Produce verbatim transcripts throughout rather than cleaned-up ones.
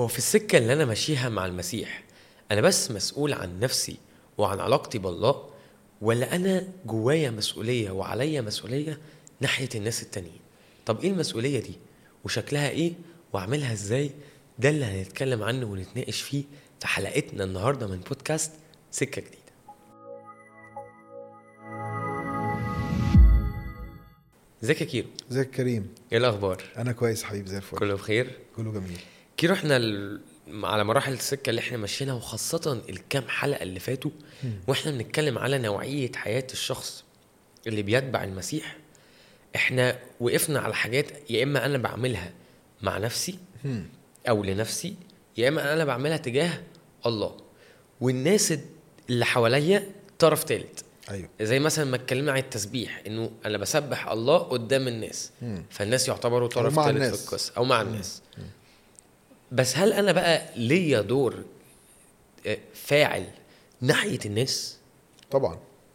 هو في السكة اللي أنا ماشيها مع المسيح أنا بس مسؤول عن نفسي وعن علاقتي بالله، ولا أنا جوايا مسؤولية وعليا مسؤولية ناحية الناس التانيين؟ طب إيه المسؤولية دي وشكلها إيه وأعملها إزاي؟ ده اللي هنتكلم عنه ونتناقش فيه في حلقتنا النهاردة من بودكاست سكة جديدة. ازيك يا كيرو؟ ازيك كريم؟ ايه الاخبار؟ انا كويس حبيبي، زي الفل، كله بخير، كله جميل. كيرو احنا ال... على مراحل السكه اللي احنا ماشيينها، وخاصه الكام حلقه اللي فاتوا مم. واحنا بنتكلم على نوعيه حياه الشخص اللي بيتبع المسيح، احنا وقفنا على حاجات يا اما انا بعملها مع نفسي مم. او لنفسي، يا اما انا بعملها تجاه الله والناس اللي حواليا طرف ثالث. ايوه، زي مثلا ما اتكلمنا عن التسبيح، انه انا بسبح الله قدام الناس، مم. فالناس يعتبروا طرف مع ثالث الناس. في القصه او مع الناس. مم. بس هل انا بقى ليا دور فاعل ناحيه الناس؟ طبعا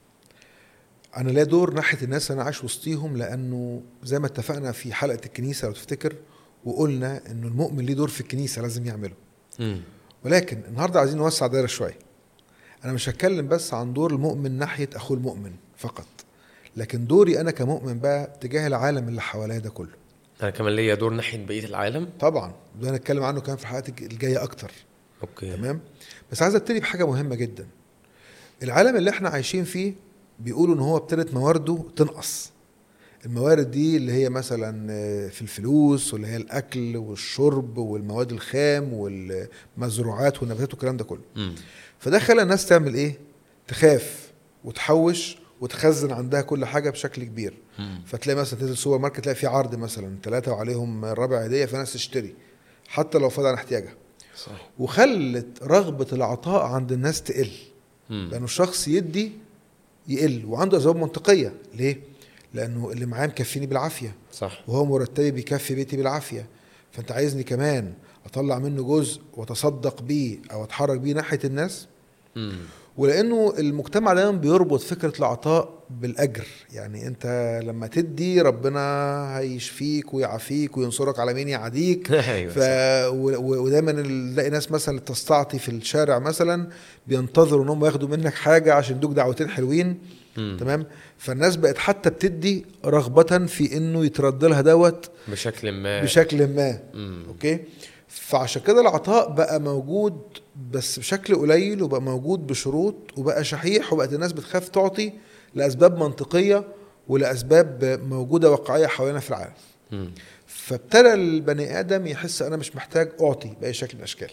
انا ليا دور ناحيه الناس، انا عايش وسطيهم، لانه زي ما اتفقنا في حلقه الكنيسه لو تفتكر، وقلنا انه المؤمن ليه دور في الكنيسه لازم يعمله. مم. ولكن النهارده عايزين نوسع دايره شويه. انا مش هتكلم بس عن دور المؤمن ناحيه اخوه المؤمن فقط، لكن دوري انا كمؤمن بقى تجاه العالم اللي حواليا ده كله. انا كمان ليا دور ناحيه بقيه العالم طبعا ده هنتكلم عنه كمان في الحلقات الجايه اكتر. اوكي تمام. بس عايز ابتدي بحاجه مهمه جدا. العالم اللي احنا عايشين فيه بيقولوا ان هو ابتدت موارده تنقص. الموارد دي اللي هي مثلا في الفلوس، واللي هي الاكل والشرب والمواد الخام والمزروعات والنباتات والكلام ده كله. مم. فده خلى الناس تعمل ايه؟ تخاف وتحوش وتخزن عندها كل حاجه بشكل كبير. مم. فتلاقي مثلا تنزل سوبر ماركت تلاقي في عرض مثلا ثلاثه وعليهم الرابع هديه، فناس تشتري حتى لو فاضل عن احتياجها. صح. وخلت رغبه العطاء عند الناس تقل، مم. لأنه الشخص يدي يقل وعنده أسباب منطقية. ليه؟ لأنه اللي معاه مكفيني بالعافية، صح. وهو مرتبي بيكفي بيتي بالعافية، فأنت عايزني كمان أطلع منه جزء وتصدق بيه أو أتحرك بيه ناحية الناس. مم. ولأنه المجتمع دايما بيربط فكرة العطاء بالأجر، يعني أنت لما تدي ربنا هيشفيك ويعافيك وينصرك على مين يعاديك. أيوة ف... و... ودايما نلاقي ناس مثلا تستعطي في الشارع مثلا بينتظروا انهم ياخدوا منك حاجة عشان دوك دعوتين حلوين. مم. تمام. فالناس بقت حتى بتدي رغبة في انه يترد لها دوت بشكل ما بشكل ما. مم. اوكي. فعشان كده العطاء بقى موجود بس بشكل قليل، وبقى موجود بشروط، وبقى شحيح، وبقت الناس بتخاف تعطي لأسباب منطقية ولأسباب موجودة واقعية حوالينا في العالم. مم. فابتدى البني آدم يحس أنا مش محتاج أعطي بأي شكل من الأشكال.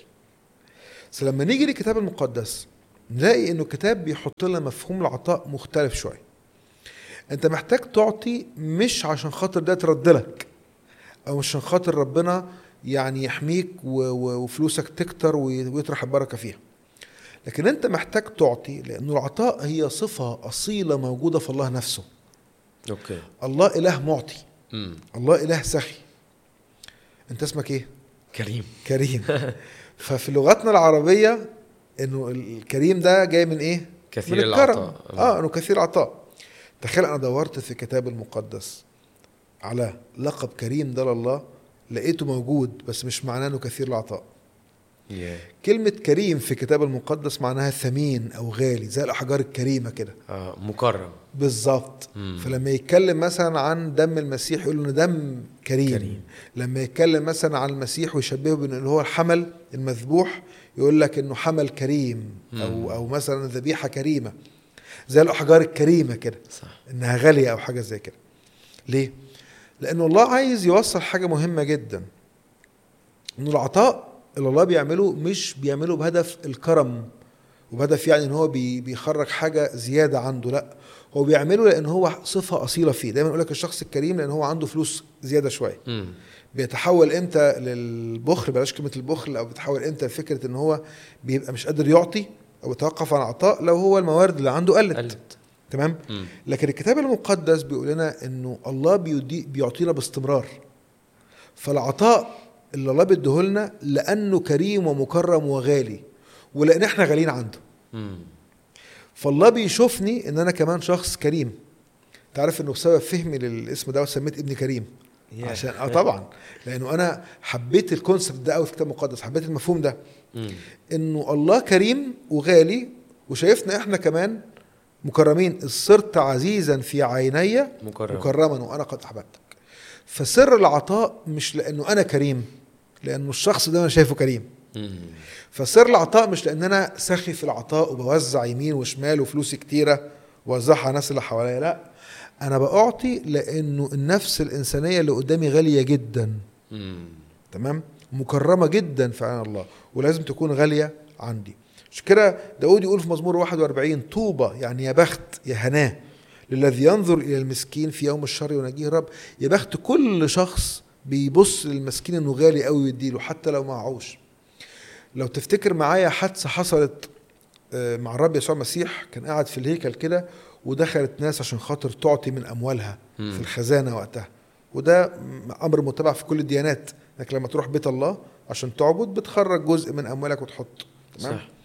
بس لما نيجي للكتاب المقدس نلاقي إنه الكتاب بيحط لنا مفهوم العطاء مختلف شوية. أنت محتاج تعطي مش عشان خاطر ده ترد لك، أو مش عشان خاطر ربنا يعني يحميك وفلوسك تكتر ويطرح البركة فيها، لكن أنت محتاج تعطي لأنه العطاء هي صفة أصيلة موجودة في الله نفسه. أوكي. الله إله معطي. مم. الله إله سخي. أنت اسمك إيه؟ كريم. كريم. ففي لغتنا العربية إنه الكريم ده جاي من إيه؟ كثير من الكرم. العطاء. آه إنه كثير عطاء. تخيل أنا دورت في الكتاب المقدس على لقب كريم ده لله، لقيته موجود بس مش معناه إنه كثير العطاء. yeah. كلمة كريم في الكتاب المقدس معناها ثمين أو غالي، زي الأحجار الكريمة كده. آه مكرم. بالظبط. مم. فلما يتكلم مثلا عن دم المسيح يقول إنه دم كريم. كريم. لما يتكلم مثلا عن المسيح ويشبهه بأنه هو الحمل المذبوح يقول لك إنه حمل كريم. مم. أو أو مثلا ذبيحة كريمة، زي الأحجار الكريمة كده. صح. إنها غالية أو حاجة زي كده. ليه؟ لأنه الله عايز يوصل حاجة مهمة جدا، إنه العطاء اللي الله بيعمله مش بيعمله بهدف الكرم وبهدف يعني إن هو بيخرج حاجة زيادة عنده، لا، هو بيعمله لأن هو صفة أصيلة فيه. دايما يقول لك الشخص الكريم لأن هو عنده فلوس زيادة شوية. مم. بيتحول امتى للبخل، بلاش كلمة البخل، أو بيتحول امتى لفكرة إن هو بيبقى مش قادر يعطي أو يتوقف عن عطاء لو هو الموارد اللي عنده قلت, قلت. تمام. مم. لكن الكتاب المقدس بيقول لنا إنه الله بيعطينا باستمرار. فالعطاء اللي الله بيديهولنا لأنه كريم ومكرم وغالي، ولأن احنا غاليين عنده. مم. فالله بيشوفني ان انا كمان شخص كريم. تعرف انه بسبب فهمي للاسم ده سميت ابني كريم، Yeah. عشان اه طبعا لانه انا حبيت الكونسبت ده قوي في الكتاب المقدس، حبيت المفهوم ده مم. انه الله كريم وغالي وشايفنا احنا كمان مكرمين. صرت عزيزا في عيني مكرم. مكرما وانا قد احببتك. فسر العطاء مش لانه انا كريم، لانه الشخص ده انا شايفه كريم. مم. فسر العطاء مش لان انا سخي في العطاء وبوزع يمين وشمال وفلوسي كتيره ووزعها على الناس اللي حواليا، لا، انا بعطي لانه النفس الانسانيه اللي قدامي غاليه جدا. مم. تمام، مكرمه جدا في عين الله ولازم تكون غاليه عندي. عشان كده داود يقول في مزمور واحد وأربعين طوبى، يعني يا بخت يا هناه للذي ينظر الى المسكين في يوم الشر ينجيه الرب. يا بخت كل شخص بيبص للمسكين انه غالي قوي ويديله حتى لو معهوش. لو تفتكر معايا حادثه حصلت مع الرب يسوع المسيح، كان قاعد في الهيكل كده ودخلت ناس عشان خاطر تعطي من اموالها في الخزانه وقتها، وده امر متبع في كل الديانات، انك لما تروح بيت الله عشان تعبد بتخرج جزء من اموالك وتحط. تمام. صح.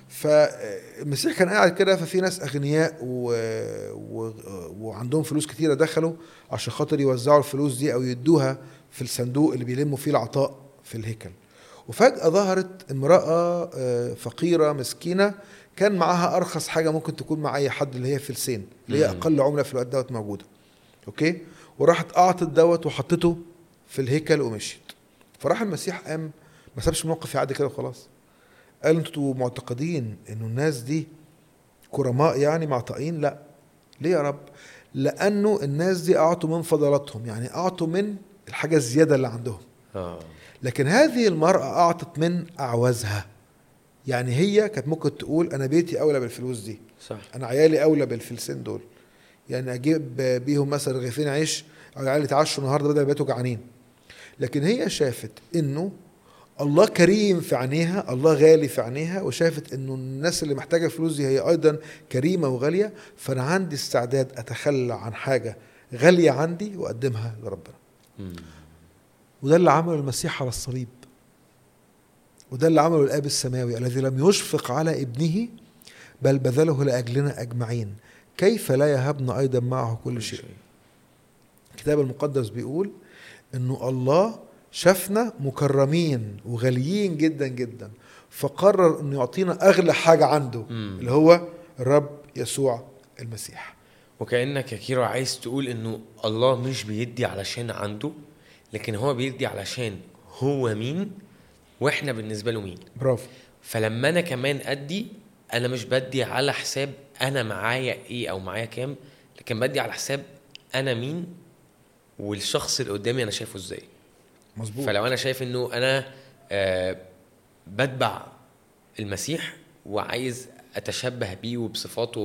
فالمسيح كان قاعد كده، ففي ناس اغنياء و... و... وعندهم فلوس كتيره دخلوا عشان خاطر يوزعوا الفلوس دي او يدوها في الصندوق اللي بيلموا فيه العطاء في الهيكل. وفجاه ظهرت امراه فقيره مسكينه كان معاها ارخص حاجه ممكن تكون مع اي حد، اللي هي فلسين، اللي هي اقل عمله في الوقت دوت موجوده. اوكي، وراحت اعطت دوت وحطته في الهيكل ومشيت. فراح المسيح قام ما سابش الموقف يعدي كده وخلاص، قال انتوا معتقدين انه الناس دي كرماء يعني معطائين؟ لا. ليه يا رب؟ لانه الناس دي اعطوا من فضلاتهم، يعني اعطوا من الحاجه الزياده اللي عندهم. آه. لكن هذه المراه اعطت من اعوزها، يعني هي كانت ممكن تقول انا بيتي اولى بالفلوس دي، صح. انا عيالي اولى بالفلسين دول، يعني اجيب بيهم مثلا رغيفين عيش او العيال يتعشوا النهارده بدل بيتوا جعانين. لكن هي شافت انه الله كريم في عينيها، الله غالي في عينيها، وشافت انه الناس اللي محتاجه الفلوس دي هي ايضا كريمه وغاليه، فانا عندي استعداد اتخلى عن حاجه غاليه عندي واقدمها لربنا. مم. وده اللي عمله المسيح على الصليب، وده اللي عمله الاب السماوي الذي لم يشفق على ابنه بل بذله لاجلنا اجمعين، كيف لا يهبنا ايضا معه كل شيء. الكتاب المقدس بيقول انه الله شافنا مكرمين وغاليين جدا جدا، فقرر انه يعطينا اغلى حاجه عنده، مم. اللي هو الرب يسوع المسيح. وكأنك يا كيرو عايز تقول انه الله مش بيدي علشان عنده، لكن هو بيدي علشان هو مين واحنا بالنسبه له مين. برافو. فلما انا كمان ادي، انا مش بدي على حساب انا معايا ايه او معايا كام، لكن بدي على حساب انا مين والشخص اللي قدامي انا شايفه ازاي. مظبوط. فلو انا شايف انه انا آه بتبع المسيح وعايز اتشبه بيه وبصفاته